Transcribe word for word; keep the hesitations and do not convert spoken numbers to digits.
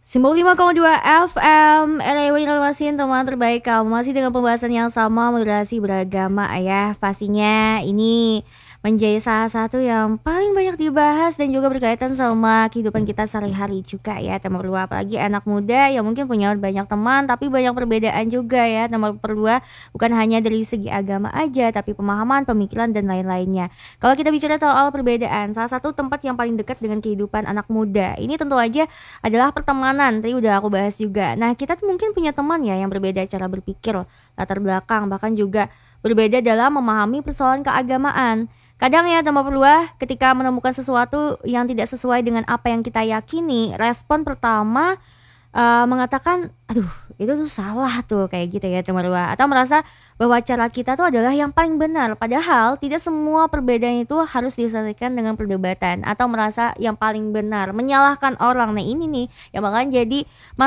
sembilan puluh lima koma dua F M, Elewin Informasin teman terbaik kamu. Masih dengan pembahasan yang sama, moderasi beragama ya. Pastinya ini menjadi salah satu yang paling banyak dibahas dan juga berkaitan sama kehidupan kita sehari-hari juga ya. Teman berdua, apalagi anak muda yang mungkin punya banyak teman tapi banyak perbedaan juga ya. Teman berdua, bukan hanya dari segi agama aja, tapi pemahaman, pemikiran dan lain-lainnya. Kalau kita bicara soal perbedaan, salah satu tempat yang paling dekat dengan kehidupan anak muda ini tentu aja adalah pertemanan. Tadi udah aku bahas juga. Nah, kita tuh mungkin punya teman ya yang berbeda cara berpikir, latar belakang, bahkan juga berbeda dalam memahami persoalan keagamaan. Kadang ya teman berdua, ketika menemukan sesuatu yang tidak sesuai dengan apa yang kita yakini, respon pertama eh, mengatakan, aduh itu tuh salah tuh, kayak gitu ya teman berdua. Atau merasa bahwa cara kita tuh adalah yang paling benar. Padahal tidak semua perbedaan itu harus diselesaikan dengan perdebatan atau merasa yang paling benar, menyalahkan orang. Nah ini nih yang bakalan jadi